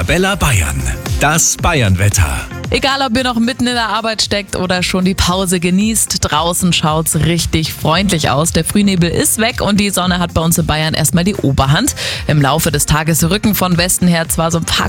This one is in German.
Arabella Bayern. Das Bayernwetter. Egal, ob ihr noch mitten in der Arbeit steckt oder schon die Pause genießt, draußen schaut's richtig freundlich aus. Der Frühnebel ist weg und die Sonne hat bei uns in Bayern erstmal die Oberhand. Im Laufe des Tages rücken von Westen her zwar so ein paar